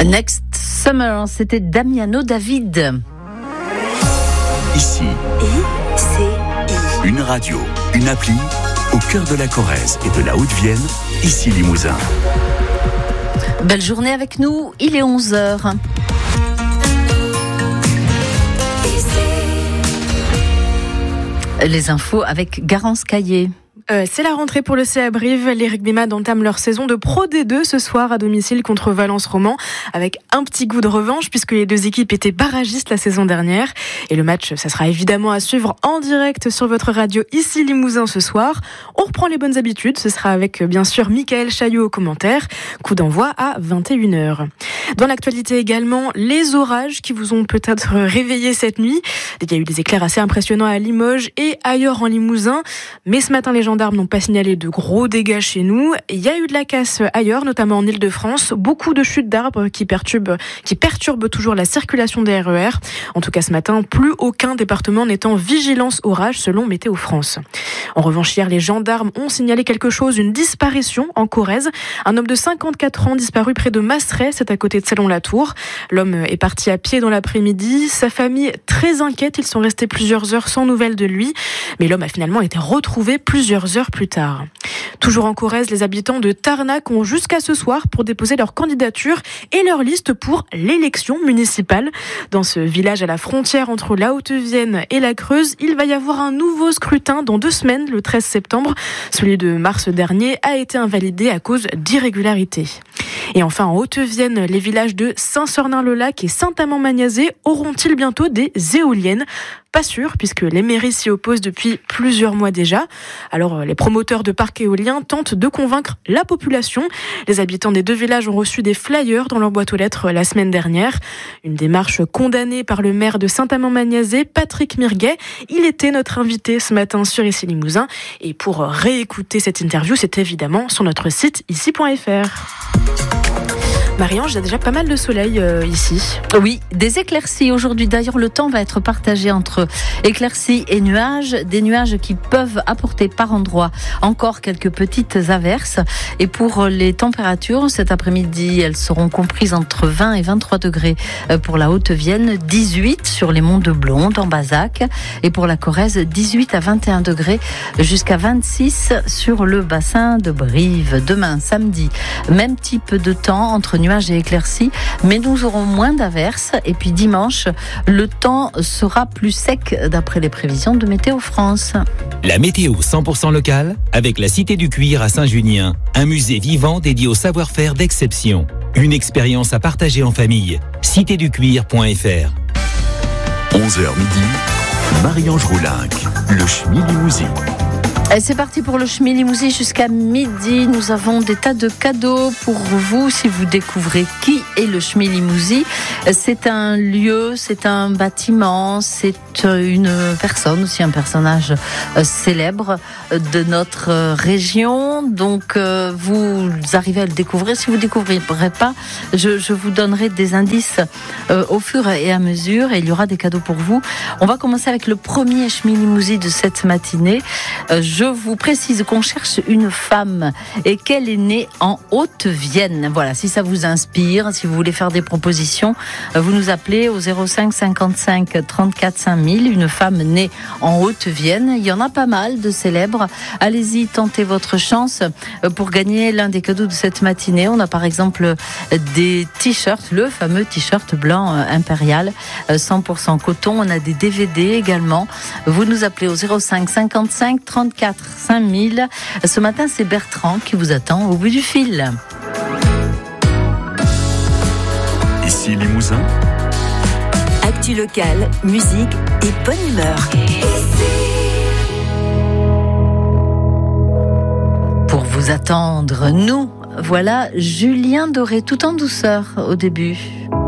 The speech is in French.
Next Summer, c'était Damiano David. Ici, une radio, une appli, au cœur de la Corrèze et de la Haute-Vienne, ici Limousin. Belle journée avec nous, il est 11h. Les infos avec Garance Caillé. C'est la rentrée pour le CA Brive. Les rugbyman entament leur saison de Pro D2 ce soir à domicile contre Valence Roman avec un petit goût de revanche puisque les deux équipes étaient barragistes la saison dernière. Et le match, ça sera évidemment à suivre en direct sur votre radio ici Limousin ce soir. On reprend les bonnes habitudes. Ce sera avec bien sûr Michael Chaillot au commentaire. Coup d'envoi à 21h. Dans l'actualité également, les orages qui vous ont peut-être réveillé cette nuit. Il y a eu des éclairs assez impressionnants à Limoges et ailleurs en Limousin. Mais ce matin, les gendarmes n'ont pas signalé de gros dégâts chez nous. Il y a eu de la casse ailleurs, notamment en Île-de-France. Beaucoup de chutes d'arbres qui perturbent toujours la circulation des RER. En tout cas, ce matin, plus aucun département n'est en vigilance orage selon Météo France. En revanche, hier, les gendarmes ont signalé quelque chose, une disparition en Corrèze. Un homme de 54 ans disparu près de Masseret, c'est à côté de Salon-la-Tour. L'homme est parti à pied dans l'après-midi. Sa famille, très inquiète, ils sont restés plusieurs heures sans nouvelles de lui. Mais l'homme a finalement été retrouvé plusieurs heures plus tard. Toujours en Corrèze, les habitants de Tarnac ont jusqu'à ce soir pour déposer leur candidature et leur liste pour l'élection municipale. Dans ce village à la frontière entre la Haute-Vienne et la Creuse, il va y avoir un nouveau scrutin dans 2 semaines, le 13 septembre. Celui de mars dernier a été invalidé à cause d'irrégularités. Et enfin, en Haute-Vienne, les villages de Saint-Sornin-le-Lac et Saint-Amand-Magnazé auront-ils bientôt des éoliennes ? Pas sûr, puisque les mairies s'y opposent depuis plusieurs mois déjà. Alors, les promoteurs de parcs éoliens tentent de convaincre la population. Les habitants des 2 villages ont reçu des flyers dans leur boîte aux lettres la semaine dernière. Une démarche condamnée par le maire de Saint-Amand-Magnazé, Patrick Mirguet. Il était notre invité ce matin sur Ici Limousin. Et pour réécouter cette interview, c'est évidemment sur notre site ici.fr. Marie-Ange, il y a déjà pas mal de soleil ici. Oui, des éclaircies aujourd'hui. D'ailleurs, le temps va être partagé entre éclaircies et nuages. Des nuages qui peuvent apporter par endroits encore quelques petites averses. Et pour les températures, cet après-midi, elles seront comprises entre 20 et 23 degrés pour la Haute-Vienne, 18 sur les monts de Blonde, en Bazac. Et pour la Corrèze, 18 à 21 degrés jusqu'à 26 sur le bassin de Brive. Demain, samedi, même type de temps entre nuages et éclaircies, mais nous aurons moins d'averses. Et puis dimanche, le temps sera plus sec d'après les prévisions de Météo France. La météo 100% locale avec la Cité du Cuir à Saint-Junien, un musée vivant dédié au savoir-faire d'exception. Une expérience à partager en famille. citéducuir.fr. 11h midi, Marie-Ange Roulinck, le Schmi-Limousin. Et c'est parti pour le Schmi-Limousin jusqu'à midi. Nous avons des tas de cadeaux pour vous si vous découvrez qui est le Schmi-Limousin. C'est un lieu, c'est un bâtiment, c'est une personne, aussi un personnage célèbre de notre région. Donc vous arrivez à le découvrir. Si vous ne découvrirez pas, je vous donnerai des indices au fur et à mesure et il y aura des cadeaux pour vous. On va commencer avec le premier Schmi-Limousin de cette matinée. Je vous précise qu'on cherche une femme et qu'elle est née en Haute-Vienne. Voilà, si ça vous inspire, si vous voulez faire des propositions, vous nous appelez au 05 55 34 5000. Une femme née en Haute-Vienne. Il y en a pas mal de célèbres. Allez-y, tentez votre chance pour gagner l'un des cadeaux de cette matinée. On a par exemple des t-shirts, le fameux t-shirt blanc impérial 100% coton. On a des DVD également. Vous nous appelez au 05 55 34 5000. Ce matin, c'est Bertrand qui vous attend au bout du fil. Ici Limousin. Actu locale, musique et bonne humeur. Pour vous attendre, nous, voilà Julien Doré, tout en douceur au début.